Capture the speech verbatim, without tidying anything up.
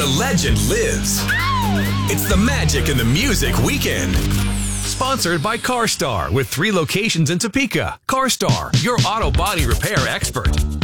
The legend lives. It's the Magic and the Music Weekend. Sponsored by CarStar with three locations in Topeka. CarStar, your auto body repair expert.